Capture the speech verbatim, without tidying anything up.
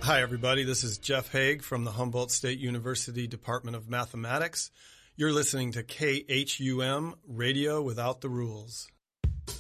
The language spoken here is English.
Hi, everybody. This is Jeff Haig from the Humboldt State University Department of Mathematics. You're listening to K H U M, Radio Without the Rules.